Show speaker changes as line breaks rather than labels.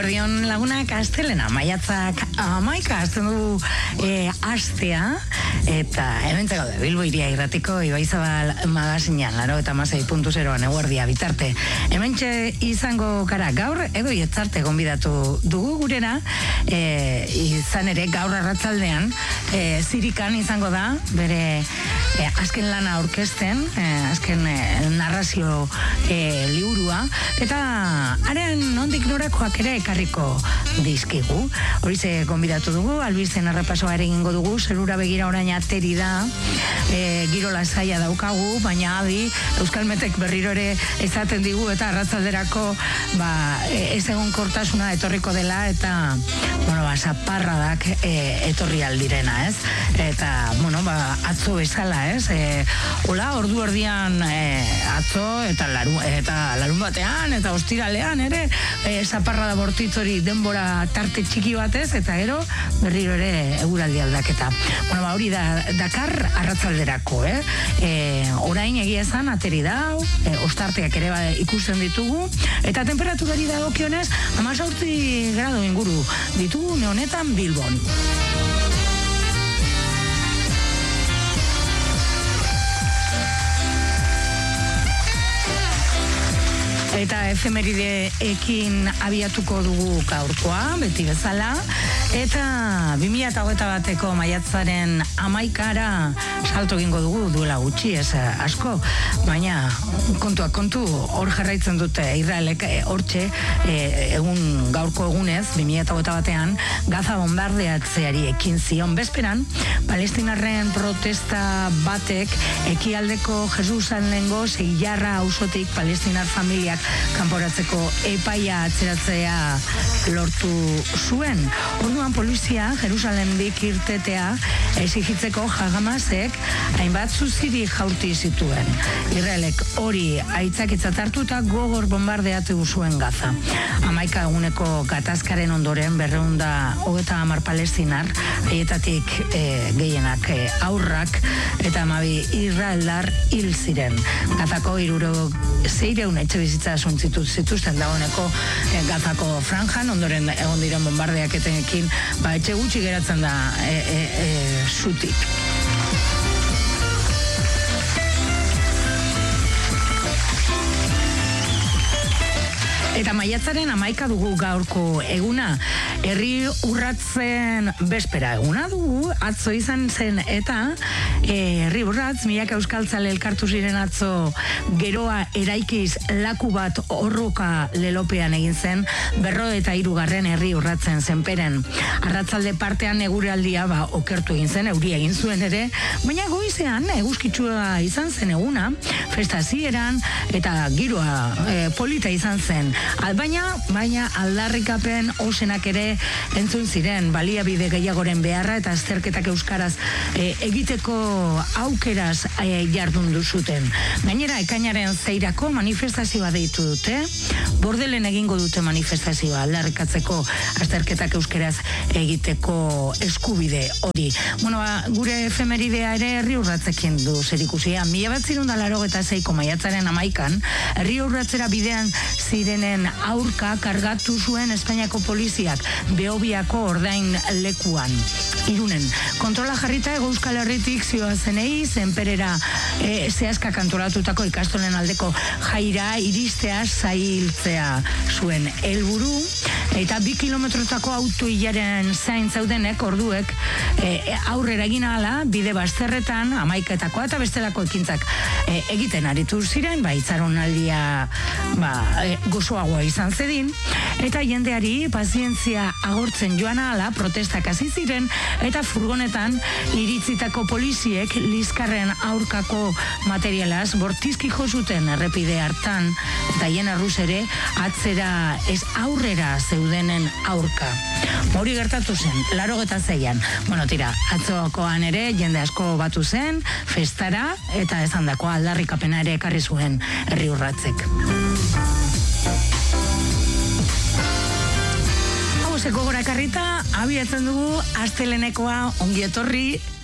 eguerdion lagunak, astelena, maiatzak 11 hasten du astea, eta hemen gaude Bilbo Hiria Irratiko Ibaizabal magazinean, 96.0an eguerdia bitarte. Hementxe izango gara gaur, edo ietzarte gonbidatu dugu gurera, izan ere gaur arratzaldean, zirikan izango da, bere azken lana aurkezten, azken narrazio liburua, eta haren nondik norakoak ere ekarriko dizkigu. Horize gonbidatu dugu, albisten arrapasoa ere egingo dugu, zelura begira orain ateri da, giro lasaia daukagu, baina adi, Euskalmetek berriro ere esaten digu, eta arratzalderako ez egon kortasuna etorriko dela, eta zaparradak etorri aldirena, ez? Eta, atzo bezala, ez? Hola, ordu erdian atzo, eta larun batean, eta ostiralean, ere, zaparrada bortitzori denbora tarte txiki batez, eta gero, berriro ere eguraldi aldaketa. Hori dakar arratzalderako, orain egia esan, ateri da, ostarteak ere ikusten ditugu, eta temperaturari dagokionez 18 grado inguru ditugu honetan Bilbon. Eta efemerideekin abiatuko dugu gaurkoa, beti bezala, eta 2021ko maiatzaren 11ara salto egingo dugu duela gutxi, ez asko, baina kontuak kontu hor jarraitzen dute Israelek hortxe egun gaurko egunez 2021an Gaza bombardeatzeari ekin zion bezperan, palestinarren protesta batek ekialdeko Jerusalengo Seilarra auzotik palestinar familiak kanporatzeko epaia atzeratzea lortu zuen. Orduan polizia Jerusalendik irtetea exigitzeko Hamasek hainbat zuziri jaurti zituen. Israelek hori aitzakitzat hartu eta gogor bombardeatu zuen Gaza. 11 eguneko gatazkaren ondoren 230 palestinar, haietatik gehienak aurrak eta 12 israeldar hil ziren. Gazako 600 etxebizitza zituzten dagoeneko Gazako franjan, ondoren egon diren bombardeaketenekin, etxe gutxi geratzen da zutik. Eta maiatzaren 11 dugu gaurko eguna, herri urratzen bespera eguna dugu, atzo izan zen eta herri urratz, milaka euskaltzale elkartu ziren atzo geroa eraikiz laku bat horroka lelopean egin zen, 53. herri urratzen zenperen. Arratzalde partean eguraldia okertu egin zen, euria egin zuen ere, baina goizean eguzkitsua izan zen eguna, festa hasieran eta giroa polita izan zen. Baina aldarrikapen osenak ere entzun ziren, baliabide gehiagoren beharra eta azterketak euskaraz egiteko aukeraz jardun duzuten. Gainera, ekainaren 6 manifestazioa deitu dute, Bordelen egingo dute manifestazioa aldarrikatzeko azterketak euskaraz egiteko eskubide hori. Gure efemeridea ere herri urratzekin du zerikusia. 1986ko maiatzaren 11an, herri urratzera bidean zirenen aurka kargatu zuen Espainiako poliziak Beobiako ordain lekuan. Irunen, kontrola jarrita Euskal Herritik zioazenei zenperera zehazka kantoratutako ikastolen aldeko jaira iristea zailtzea zuen helburu, eta 2 kilometrotako autoilaren zain zaudenek orduek aurrera egin ahala bide bazterretan 11etakoa eta bestelako ekintzak egiten aritu ziren, itxaronaldia gozoagoa izan zedin, eta jendeari pazientzia agortzen joan ahala protestak hasi ziren, eta furgonetan iritzitako poliziek liskarren aurkako materialaz bortizki jo zuten errepide hartan, eta hien erruz ere atzera ez aurrera zeudenen aurka. Hori gertatu zen, 86an. Atzokoan ere jende asko batu zen, festara, eta esandako aldarrikapena ere ekarri zuen herri urratzek. Gogora ekarrita, abiatzen dugu astelenekoa ongi etorri